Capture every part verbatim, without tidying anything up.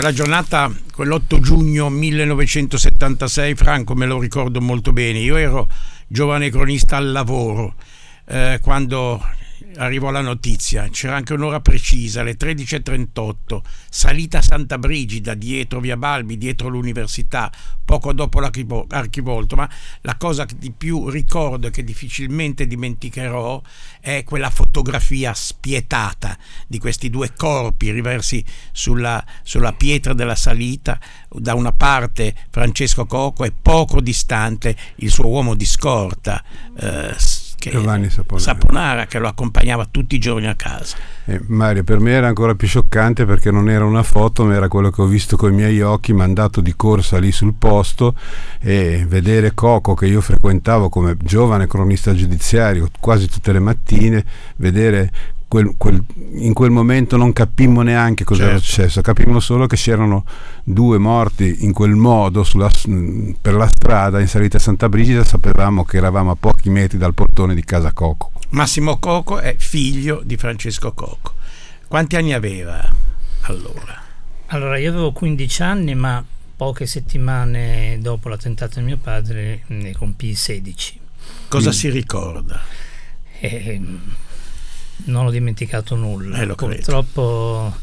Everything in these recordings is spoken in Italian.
Quella giornata, quell'otto giugno millenovecentosettantasei, Franco, me lo ricordo molto bene. Io ero giovane cronista al lavoro eh, quando arrivò la notizia. C'era anche un'ora precisa, alle tredici e trentotto, salita Santa Brigida, dietro via Balbi, dietro l'università, poco dopo l'Archivolto. Ma la cosa che di più ricordo e che difficilmente dimenticherò è quella fotografia spietata di questi due corpi riversi sulla, sulla pietra della salita, da una parte Francesco Coco e poco distante il suo uomo di scorta, eh, Giovanni Saponara. Saponara, che lo accompagnava tutti i giorni a casa. Eh, Mario, per me era ancora più scioccante perché non era una foto, ma era quello che ho visto con i miei occhi, mandato di corsa lì sul posto, e vedere Coco, che io frequentavo come giovane cronista giudiziario quasi tutte le mattine, vedere Quel, quel, in quel momento non capimmo neanche cosa certo. era successo, capimmo solo che c'erano due morti in quel modo sulla, per la strada in salita a Santa Brigida. Sapevamo che eravamo a pochi metri dal portone di casa Coco. Massimo Coco è figlio di Francesco Coco. Quanti anni aveva allora? Allora io avevo quindici anni, ma poche settimane dopo l'attentato di mio padre ne compii sedici. Cosa Mm. si ricorda? E, non ho dimenticato nulla. Eh, lo Purtroppo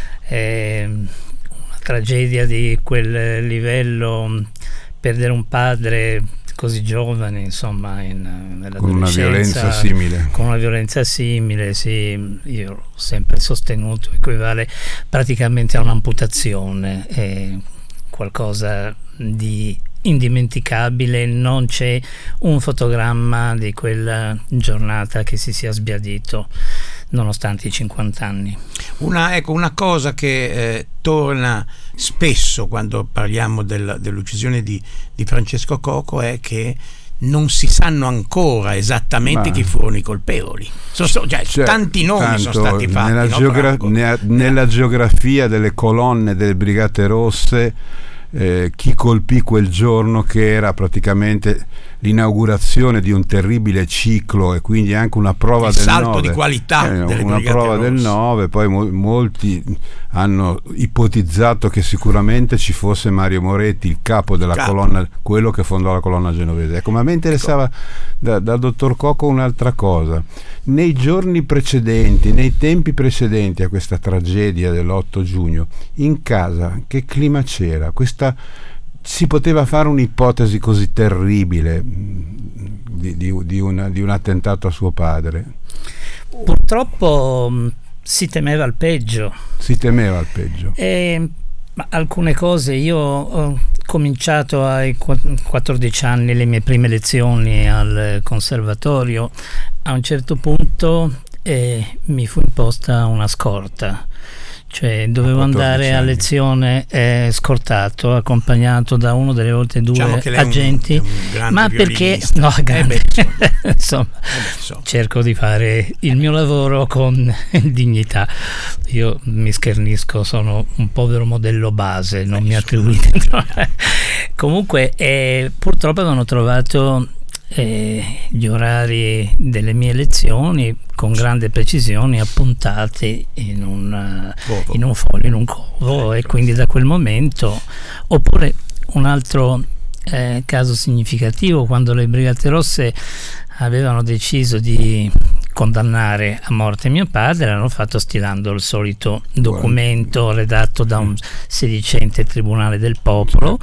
è una tragedia di quel livello, perdere un padre così giovane, insomma, in, nell'adolescenza, con una violenza simile. Con una violenza simile, sì, io l'ho sempre sostenuto, equivale praticamente a un'amputazione, è qualcosa di indimenticabile. Non c'è un fotogramma di quella giornata che si sia sbiadito nonostante i cinquanta anni. Una, ecco, una cosa che eh, torna spesso quando parliamo del, dell'uccisione di, di Francesco Coco è che non si sanno ancora esattamente Ma, chi furono i colpevoli. So, so, cioè, cioè, tanti nomi tanto, sono stati fatti. Nella, no, geogra- nella, nella geografia delle colonne delle Brigate Rosse, Eh, chi colpì quel giorno, che era praticamente l'inaugurazione di un terribile ciclo e quindi anche una prova il del salto nove, di qualità eh, delle una Brigate prova Rosse. del nove. Poi mo- molti hanno ipotizzato che sicuramente ci fosse Mario Moretti, il capo della capo. colonna, quello che fondò la colonna genovese. Ecco, ma a me interessava da, dal dottor Coco un'altra cosa. Nei giorni precedenti, nei tempi precedenti a questa tragedia dell'otto giugno, in casa che clima c'era? Questa, si poteva fare un'ipotesi così terribile di, di, di, una, di un attentato a suo padre? Purtroppo mh, si temeva il peggio. Si temeva il peggio. E, ma alcune cose, io ho cominciato ai quattordici anni le mie prime lezioni al conservatorio. A un certo punto eh, mi fu imposta una scorta, cioè dovevo andare a lezione eh, scortato, accompagnato da uno delle volte due diciamo che agenti, un, un ma perché no, grande, eh beh, insomma, insomma, eh beh, insomma. cerco di fare il mio lavoro con dignità. Io mi schernisco, sono un povero modello base, non eh, mi attribuite. Comunque eh, purtroppo avevano trovato eh, gli orari delle mie lezioni con grande precisione appuntati in un, Covo. in un foglio, in un covo, ecco. E quindi da quel momento. Oppure un altro eh, caso significativo, quando le Brigate Rosse avevano deciso di condannare a morte mio padre, l'hanno fatto stilando il solito documento redatto da un sedicente Tribunale del Popolo.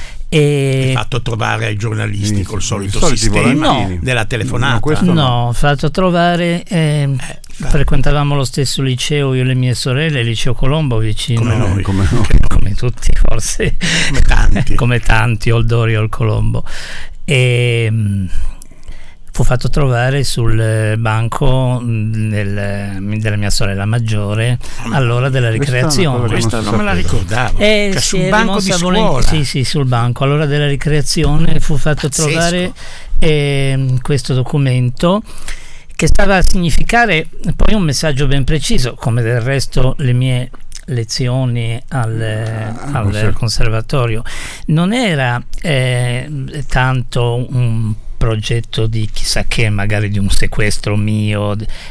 E fatto trovare ai giornalisti sì, col solito soliti sistema no, della telefonata. No, questo no, ho fatto trovare eh, eh, frequentavamo lo stesso liceo io e le mie sorelle, il liceo Colombo vicino, come noi, come noi. come tutti forse, come tanti, come tanti, Oldori o il Colombo, e mh, fu fatto trovare sul banco del, della mia sorella maggiore all'ora della ricreazione. Questa non me la ricordavo. Eh, cioè, si sul è banco di rimossa scuola. volent- sì, sì, sul banco. All'ora della ricreazione fu fatto Pazzesco. trovare eh, questo documento, che stava a significare poi un messaggio ben preciso, come del resto le mie lezioni al, Ah, al sì. conservatorio. Non era eh, tanto un progetto di chissà che, magari di un sequestro mio,